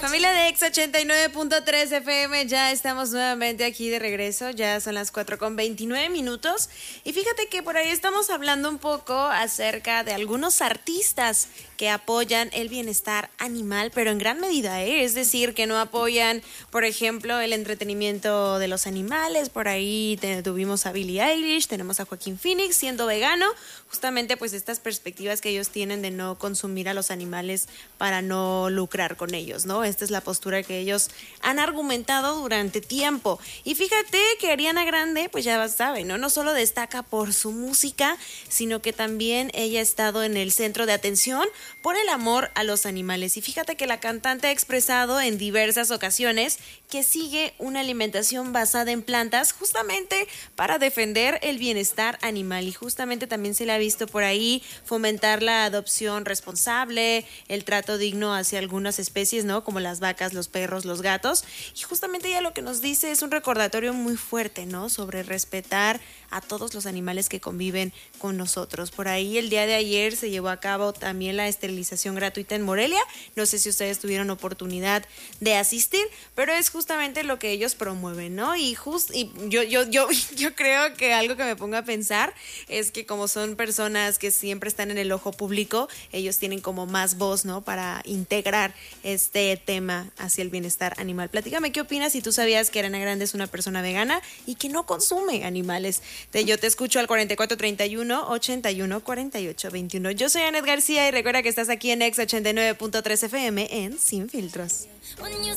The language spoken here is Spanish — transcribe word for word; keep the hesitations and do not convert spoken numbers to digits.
Familia de Ex ochenta y nueve punto tres F M, ya estamos nuevamente aquí de regreso, ya son las cuatro con veintinueve minutos y fíjate que por ahí estamos hablando un poco acerca de algunos artistas que apoyan el bienestar animal, pero en gran medida, ¿eh? Es decir, que no apoyan, por ejemplo, el entretenimiento de los animales. Por ahí te, tuvimos a Billie Eilish, tenemos a Joaquín Phoenix siendo vegano, justamente pues estas perspectivas que ellos tienen de no consumir a los animales para no lucrar con ellos, ¿no? Esta es la postura que ellos han argumentado durante tiempo. Y fíjate que Ariana Grande, pues ya saben, ¿no? No solo destaca por su música, sino que también ella ha estado en el centro de atención por el amor a los animales. Y fíjate que la cantante ha expresado en diversas ocasiones que sigue una alimentación basada en plantas justamente para defender el bienestar animal. Y justamente también se le ha visto por ahí fomentar la adopción responsable, el trato digno hacia algunas especies, ¿no? Como las vacas, los perros, los gatos. Y justamente ella lo que nos dice es un recordatorio muy fuerte, ¿no? Sobre respetar a todos los animales que conviven con nosotros. Por ahí el día de ayer se llevó a cabo también la esterilización gratuita en Morelia. No sé si ustedes tuvieron oportunidad de asistir, pero es justamente lo que ellos promueven, ¿no? Y, just, y yo, yo, yo, yo creo que algo que me pongo a pensar es que como son personas que siempre están en el ojo público, ellos tienen como más voz, ¿no? Para integrar este tema hacia el bienestar animal. Platícame qué opinas si tú sabías que Ariana Grande es una persona vegana y que no consume animales. Te, yo te escucho al cuarenta y cuatro treinta y uno ochenta y uno cuarenta y ocho veintiuno. Yo soy Anet García y recuerda que estás aquí en Ex ochenta y nueve punto tres F M en Sin Filtros.